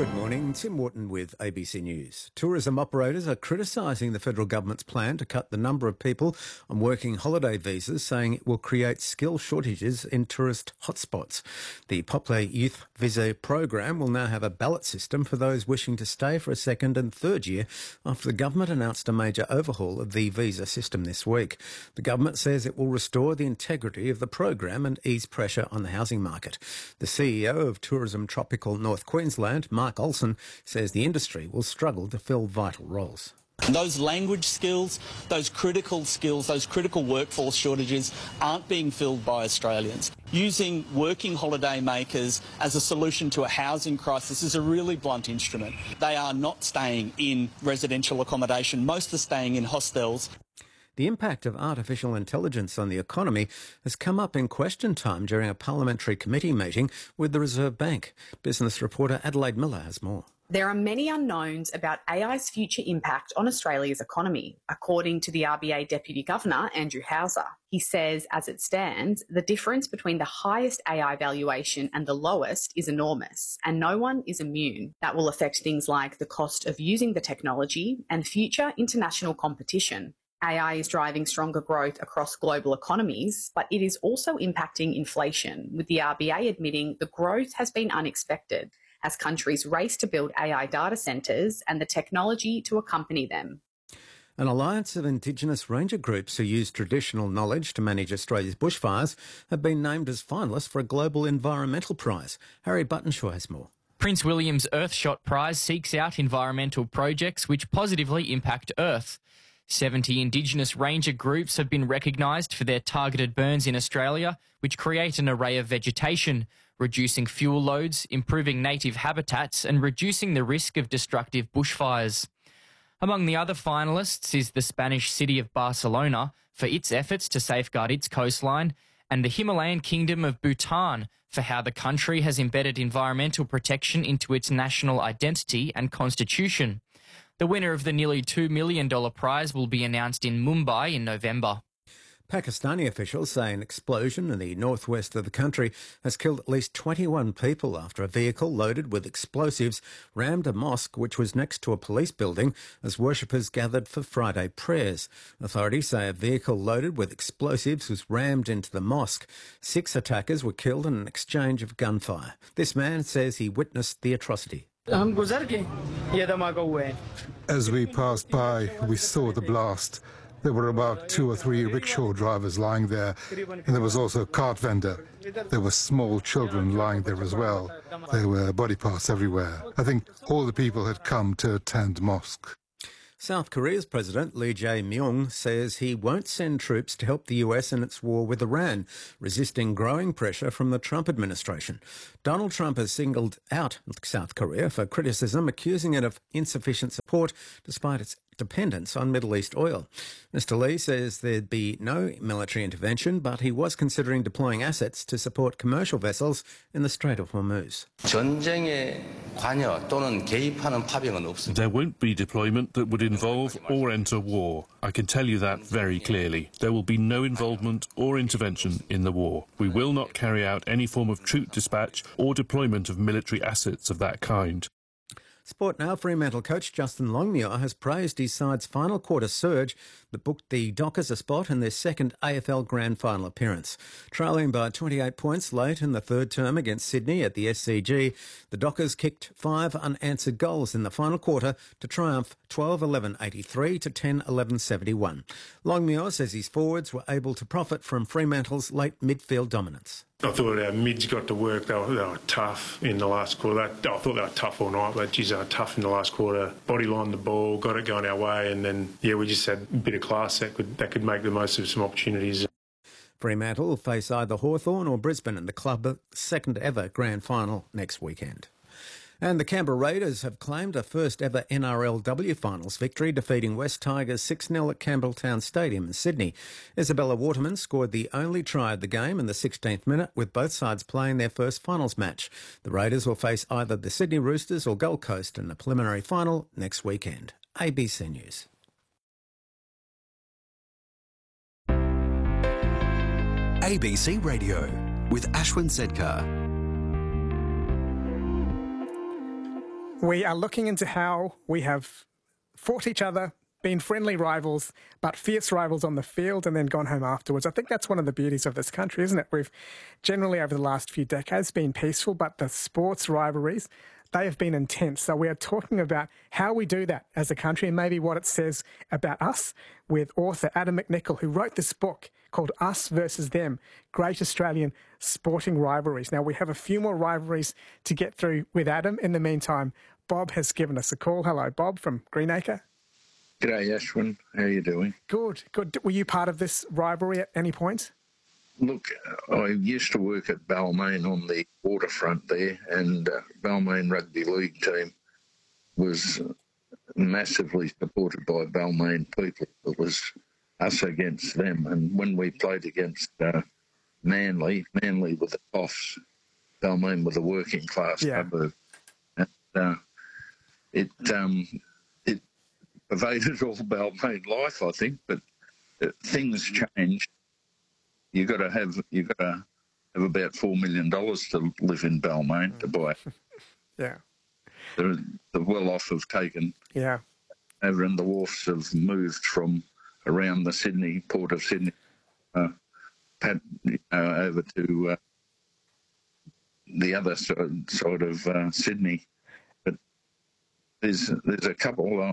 Good morning, Tim Wharton with ABC News. Tourism operators are criticising the federal government's plan to cut the number of people on working holiday visas, saying it will create skill shortages in tourist hotspots. The popular youth visa program will now have a ballot system for those wishing to stay for a second and third year after the government announced a major overhaul of the visa system this week. The government says it will restore the integrity of the program and ease pressure on the housing market. The CEO of Tourism Tropical North Queensland, Mark Olsen, says the industry will struggle to fill vital roles. Those language skills, those critical workforce shortages aren't being filled by Australians. Using working holiday makers as a solution to a housing crisis is a really blunt instrument. They are not staying in residential accommodation. Most are staying in hostels. The impact of artificial intelligence on the economy has come up in question time during a parliamentary committee meeting with the Reserve Bank. Business reporter Adelaide Miller has more. There are many unknowns about AI's future impact on Australia's economy, according to the RBA Deputy Governor, Andrew Hauser. He says, as it stands, the difference between the highest AI valuation and the lowest is enormous, and no one is immune. That will affect things like the cost of using the technology and future international competition. AI is driving stronger growth across global economies, but it is also impacting inflation, with the RBA admitting the growth has been unexpected as countries race to build AI data centres and the technology to accompany them. An alliance of Indigenous ranger groups who use traditional knowledge to manage Australia's bushfires have been named as finalists for a Global Environmental Prize. Harry Buttonshaw has more. Prince William's Earthshot Prize seeks out environmental projects which positively impact Earth. 70 Indigenous ranger groups have been recognised for their targeted burns in Australia, which create an array of vegetation, reducing fuel loads, improving native habitats and reducing the risk of destructive bushfires. Among the other finalists is the Spanish city of Barcelona for its efforts to safeguard its coastline, and the Himalayan Kingdom of Bhutan for how the country has embedded environmental protection into its national identity and constitution. The winner of the nearly $2 million prize will be announced in Mumbai in November. Pakistani officials say an explosion in the northwest of the country has killed at least 21 people after a vehicle loaded with explosives rammed a mosque which was next to a police building as worshippers gathered for Friday prayers. Authorities say a vehicle loaded with explosives was rammed into the mosque. 6 attackers were killed in an exchange of gunfire. This man says he witnessed the atrocity. As we passed by, we saw the blast. There were about 2 or 3 rickshaw drivers lying there, and there was also a cart vendor. There were small children lying there as well. There were body parts everywhere. I think all the people had come to attend mosque. South Korea's President Lee Jae-myung says he won't send troops to help the US in its war with Iran, resisting growing pressure from the Trump administration. Donald Trump has singled out South Korea for criticism, accusing it of insufficient support despite its dependence on Middle East oil. Mr. Lee says there'd be no military intervention, but he was considering deploying assets to support commercial vessels in the Strait of Hormuz. There won't be deployment that would involve or enter war. I can tell you that very clearly. There will be no involvement or intervention in the war. We will not carry out any form of troop dispatch or deployment of military assets of that kind. Sport now. Fremantle coach Justin Longmuir has praised his side's final quarter surge that booked the Dockers a spot in their second AFL Grand Final appearance. Trailing by 28 points late in the third term against Sydney at the SCG, the Dockers kicked 5 unanswered goals in the final quarter to triumph 12-11-83 to 10-11-71. Longmuir says his forwards were able to profit from Fremantle's late midfield dominance. I thought our mids got to work. They were tough in the last quarter. I thought they were tough all night, but geez, they were tough in the last quarter. Bodylined the ball, got it going our way, and then, we just had a bit of class that could make the most of some opportunities. Fremantle will face either Hawthorn or Brisbane in the club's second ever grand final next weekend. And the Canberra Raiders have claimed a first ever NRLW finals victory, defeating West Tigers 6-0 at Campbelltown Stadium in Sydney. Isabella Waterman scored the only try of the game in the 16th minute, with both sides playing their first finals match. The Raiders will face either the Sydney Roosters or Gold Coast in the preliminary final next weekend. ABC News. ABC Radio with Ashwin Sedkar. We are looking into how we have fought each other, been friendly rivals, but fierce rivals on the field and then gone home afterwards. I think that's one of the beauties of this country, isn't it? We've generally over the last few decades been peaceful, but the sports rivalries, they have been intense. So we are talking about how we do that as a country and maybe what it says about us with author Adam McNichol, who wrote this book called Us versus Them, Great Australian Sporting Rivalries. Now, we have a few more rivalries to get through with Adam. In the meantime, Bob has given us a call. Hello, Bob from Greenacre. G'day, Ashwin. How are you doing? Good, good. Were you part of this rivalry at any point? Look, I used to work at Balmain on the waterfront there, and Balmain Rugby League team was massively supported by Balmain people. It was us against them. And when we played against Manly were the Toffs, Balmain were the working class suburb. And it pervaded all Balmain life, I think, but things changed. You got to have about $4 million to live in Balmain to buy. Yeah, The well-off have taken over, and the Wharfs have moved from around the Port of Sydney, over to the other side of Sydney. But there's a couple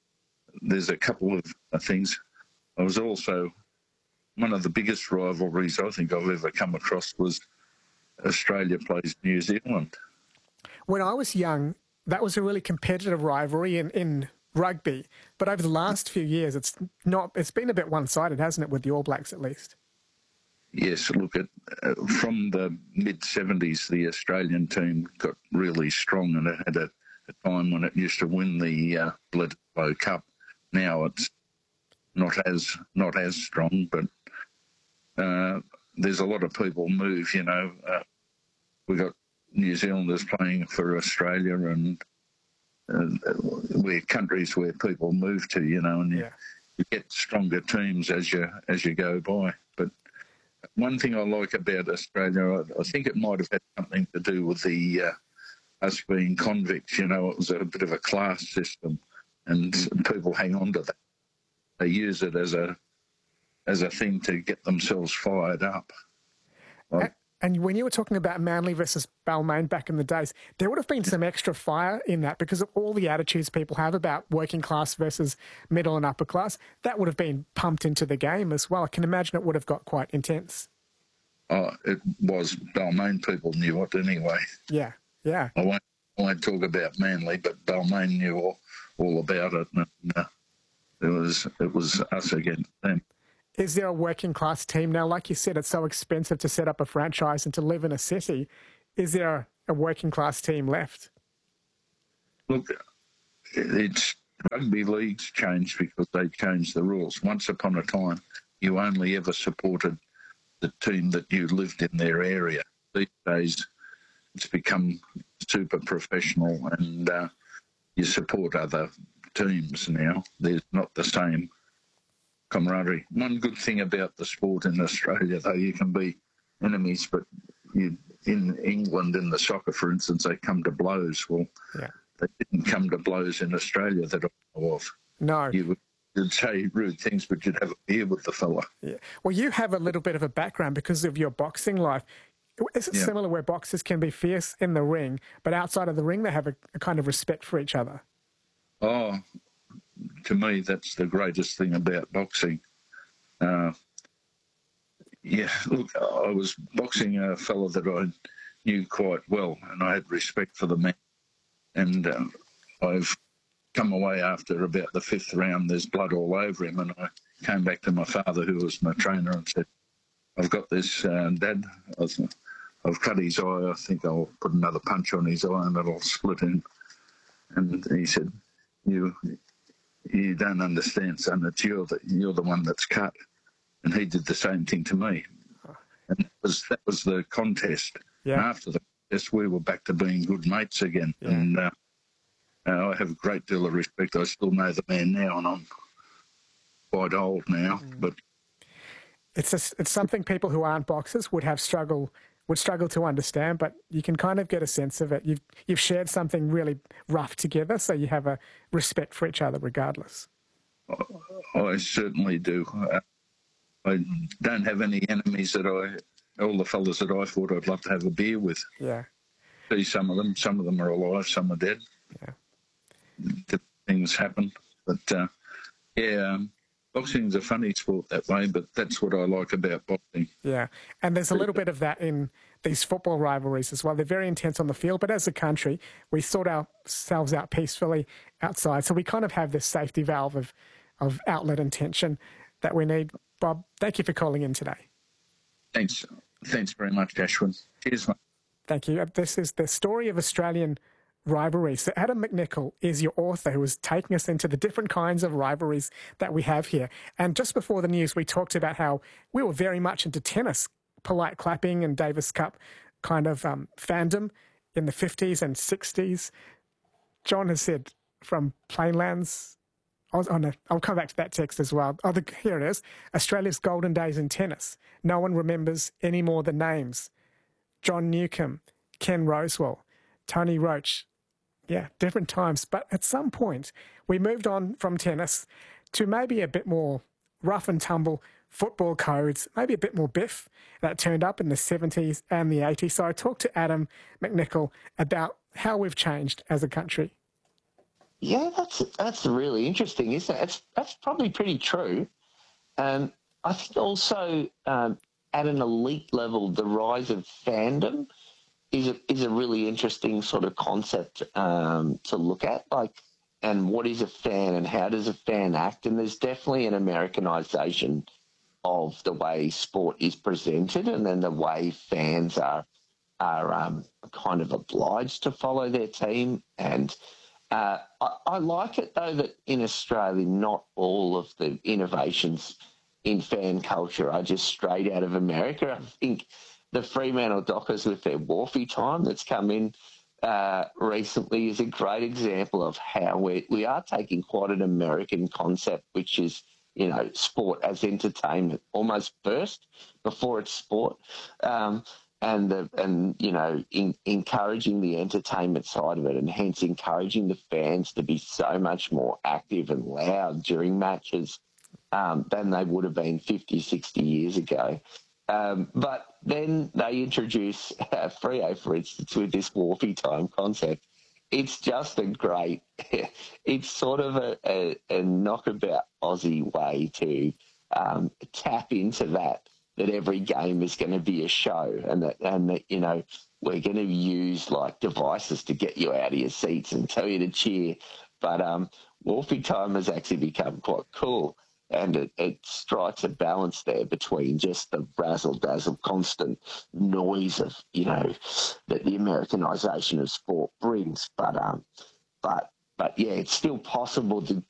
of things. I was also one of the biggest rivalries I think I've ever come across was Australia plays New Zealand. When I was young, that was a really competitive rivalry in rugby. But over the last few years, it's been a bit one-sided, hasn't it, with the All Blacks at least? Yes, look, from the mid-'70s, the Australian team got really strong, and it had a time when it used to win the Bledisloe Cup. Now it's not as strong, but there's a lot of people move, you know. We got New Zealanders playing for Australia, and we're countries where people move to, you know, and you get stronger teams as you go by. But one thing I like about Australia, I think it might have had something to do with the us being convicts. You know, it was a bit of a class system, and people hang on to that. They use it as a thing to get themselves fired up. And when you were talking about Manly versus Balmain back in the days, there would have been some extra fire in that because of all the attitudes people have about working class versus middle and upper class. That would have been pumped into the game as well. I can imagine it would have got quite intense. It was. Balmain people knew it anyway. Yeah. I won't talk about Manly, but Balmain knew all about it. And, it was us against them. Is there a working class team now? Like you said, it's so expensive to set up a franchise and to live in a city. Is there a working class team left? Look, rugby leagues changed because they changed the rules. Once upon a time, you only ever supported the team that you lived in their area. These days, it's become super professional, and you support other teams now. There's not the same camaraderie. One good thing about the sport in Australia, though, you can be enemies, but in England, in the soccer, for instance, they come to blows. Well, they didn't come to blows in Australia that I know of. No. You'd say rude things, but you'd have a beer with the fella. Yeah. Well, you have a little bit of a background because of your boxing life. Is it similar where boxers can be fierce in the ring, but outside of the ring they have a kind of respect for each other? Oh, to me, that's the greatest thing about boxing. Look, I was boxing a fella that I knew quite well, and I had respect for the man. And I've come away after about the fifth round, there's blood all over him, and I came back to my father, who was my trainer, and said, I've got this, Dad. I've cut his eye. I think I'll put another punch on his eye and it'll split him. And he said, You don't understand, son. It's you're the one that's cut. And he did the same thing to me. And that was the contest. Yeah. And after the contest, we were back to being good mates again. Yeah. And I have a great deal of respect. I still know the man now, and I'm quite old now. But it's something people who aren't boxers would have struggle would struggle to understand, but you can kind of get a sense of it. You've shared something really rough together, so you have a respect for each other regardless. I certainly do. I don't have any enemies all the fellas that I thought I'd love to have a beer with. Yeah. See some of them are alive, some are dead. Yeah. Things happen. But, boxing's a funny sport that way, but that's what I like about boxing. Yeah, and there's a little bit of that in these football rivalries as well. They're very intense on the field, but as a country, we sort ourselves out peacefully outside. So we kind of have this safety valve of outlet and tension that we need. Bob, thank you for calling in today. Thanks very much, Ashwin. Cheers, mate. Thank you. This is the story of Australian rivalry. So Adam McNichol is your author who is taking us into the different kinds of rivalries that we have here. And just before the news, we talked about how we were very much into tennis, polite clapping and Davis Cup kind of fandom in the 50s and 60s. John has said from Plainlands, I'll come back to that text as well. Here it is. Australia's golden days in tennis. No one remembers any more the names. John Newcombe, Ken Rosewell, Tony Roach. Yeah, different times. But at some point, we moved on from tennis to maybe a bit more rough and tumble football codes, maybe a bit more biff that turned up in the 70s and the 80s. So I talked to Adam McNichol about how we've changed as a country. Yeah, that's really interesting, isn't it? That's probably pretty true. I think also at an elite level, the rise of fandom is a really interesting sort of concept to look at, and what is a fan and how does a fan act? And there's definitely an Americanization of the way sport is presented, and then the way fans are kind of obliged to follow their team. And I like it though that in Australia, not all of the innovations in fan culture are just straight out of America. I think the Fremantle Dockers with their Wharfie time that's come in recently is a great example of how we are taking quite an American concept, which is, sport as entertainment, almost first before it's sport, encouraging the entertainment side of it, and hence encouraging the fans to be so much more active and loud during matches than they would have been 50, 60 years ago. But then they introduce Freo, for instance, with this Wharfie time concept. It's just it's sort of a knockabout Aussie way to tap into that every game is going to be a show, and that we're going to use devices to get you out of your seats and tell you to cheer. But Wharfie time has actually become quite cool. And it strikes a balance there between just the razzle-dazzle, constant noise of, that the Americanisation of sport brings. But yeah, it's still possible